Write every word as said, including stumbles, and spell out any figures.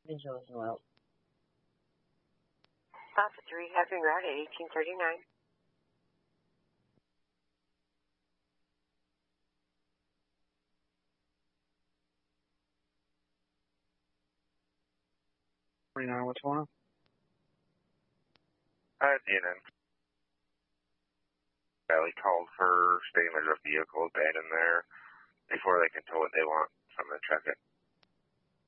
Vigil as well. Alpha three, having route at eighteen thirty-nine. twenty-nine, what's going on? Hi, D N N. Valley called for stating there's a vehicle abandoned there. Before they can tow it, they want someone to check it.